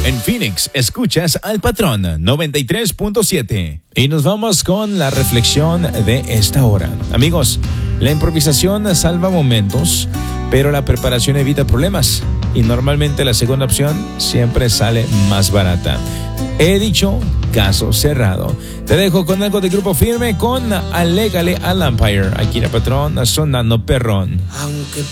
En Phoenix, escuchas al Patrón 93.7. Y nos vamos con la reflexión de esta hora. Amigos, la improvisación salva momentos, pero la preparación evita problemas. Y normalmente la segunda opción siempre sale más barata. He dicho, caso cerrado. Te dejo con algo de Grupo Firme con Alégale al Empire. Aquí en el Patrón sonando perrón. Aunque